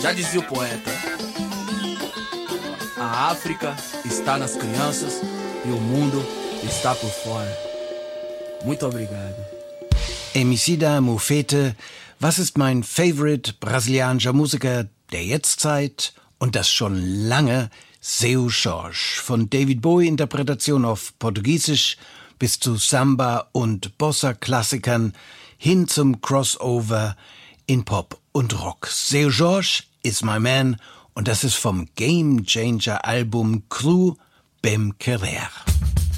Já dizia o poeta: a África está nas crianças e o mundo está por fora. Muito obrigado. Emicida Mofete, was ist mein Favorite brasilianischer Musiker der Jetztzeit und das schon lange? Seu Jorge, von David Bowie-Interpretation auf Portugiesisch bis zu Samba- und Bossa-Klassikern hin zum Crossover in Pop und Rock. Seu Jorge is my man und das ist vom Game Changer Album Cru Bem Querer.